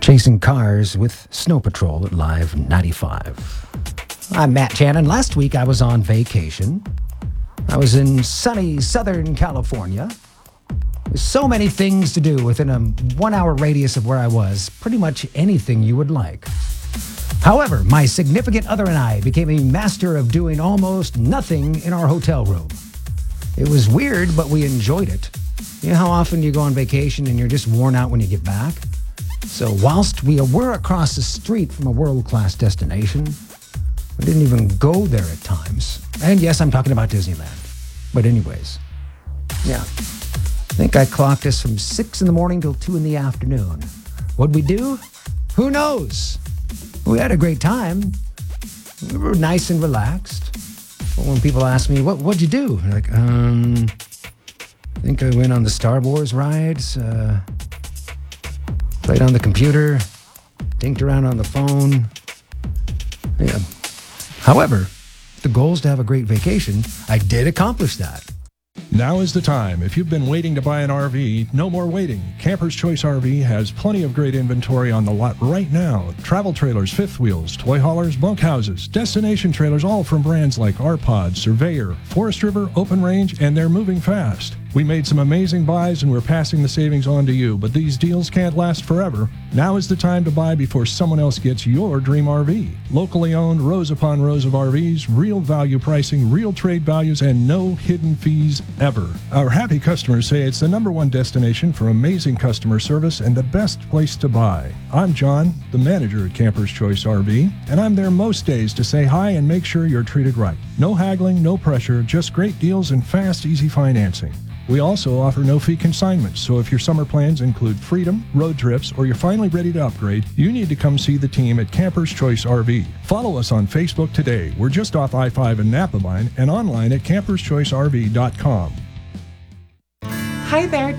Chasing cars with Snow Patrol at Live 95. I'm Matt Channon. Last week I was on vacation. I was in sunny Southern California. There's so many things to do within a 1 hour radius of where I was. Pretty much anything you would like. However, my significant other and I became a master of doing almost nothing in our hotel room. It was weird, but we enjoyed it. You know how often you go on vacation and you're just worn out when you get back? So whilst we were across the street from a world-class destination, we didn't even go there at times. And yes, I'm talking about Disneyland. But anyways, yeah. I think I clocked us from 6 in the morning till 2 in the afternoon. What'd we do? Who knows? We had a great time. We were nice and relaxed. But when people ask me, what'd you do? I'm like, I think I went on the Star Wars rides, played on the computer, dinked around on the phone. Yeah. However, the goal is to have a great vacation. I did accomplish that. Now is the time. If you've been waiting to buy an RV, no more waiting. Camper's Choice RV has plenty of great inventory on the lot right now. Travel trailers, fifth wheels, toy haulers, bunkhouses, destination trailers, all from brands like R-Pod, Surveyor, Forest River, Open Range, and they're moving fast. We made some amazing buys and we're passing the savings on to you, but these deals can't last forever. Now is the time to buy before someone else gets your dream RV. Locally owned, rows upon rows of RVs, real value pricing, real trade values, and no hidden fees ever. Our happy customers say it's the #1 destination for amazing customer service and the best place to buy. I'm John, the manager at Camper's Choice RV, and I'm there most days to say hi and make sure you're treated right. No haggling, no pressure, just great deals and fast, easy financing. We also offer no-fee consignments, so if your summer plans include freedom, road trips, or you're finally ready to upgrade, you need to come see the team at Camper's Choice RV. Follow us on Facebook today. We're just off I-5 and Napa Line and online at camperschoicerv.com. Hi there,